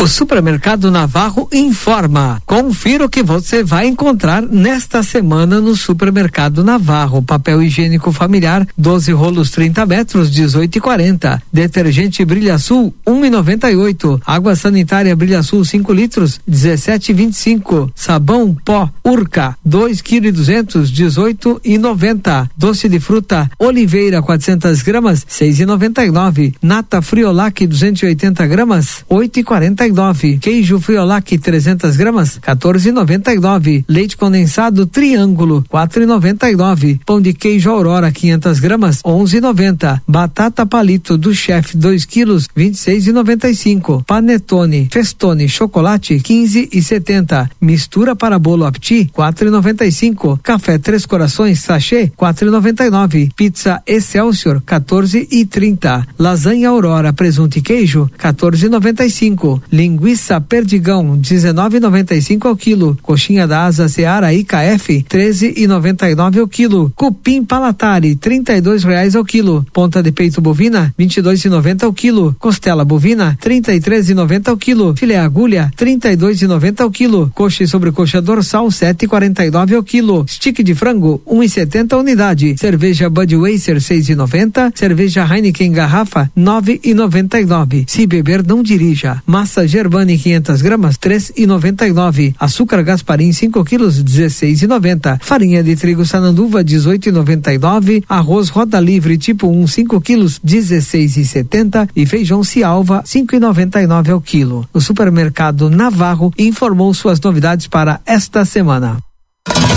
O Supermercado Navarro informa. Confira o que você vai encontrar nesta semana no Supermercado Navarro. Papel higiênico familiar, 12 rolos 30 metros, 18,40. Detergente Brilha Sul, 1,98. Água sanitária Brilha Sul, 5 litros, 17,25. Sabão pó Urca, 2,2 kg, 18,90. Doce de fruta Oliveira, 400 gramas, 6,99. Nata Friolac, 280 gramas, 8,49. Queijo Friolac 300 gramas, 14,99. Leite condensado Triângulo, 4,99. Pão de queijo Aurora 500 gramas, 11,90. Batata palito do Chefe 2 quilos, 26,95. Panetone Festone chocolate 15,70. Mistura para bolo Apti, 4,95. Café Três Corações sachê, 4,99. Pizza Excelsior, 14,30. Lasanha Aurora presunto e queijo, 14,95. Linguiça Perdigão, 19,95 ao quilo. Coxinha da Asa Seara IKF, 13,99 ao quilo. Cupim Palatari, R$32 ao quilo. Ponta de peito bovina, 22,90 ao quilo. Costela bovina, 33,90 ao quilo. Filé agulha, 32,90 ao quilo. Coxa e sobrecoxa dorsal, 7,49 ao quilo. Stick de frango, 1,70 a unidade. Cerveja Budweiser, 6,90. Cerveja Heineken garrafa, 9,99. Se beber, não dirija. Massa Germani 500 gramas, 3,99. Açúcar Gasparim 5 quilos, 16,90. Farinha de trigo Sananduva, 18,99. Arroz Roda Livre tipo 1, 5 quilos, 16,70. E feijão Cialva, 5,99 ao quilo. O Supermercado Navarro informou suas novidades para esta semana.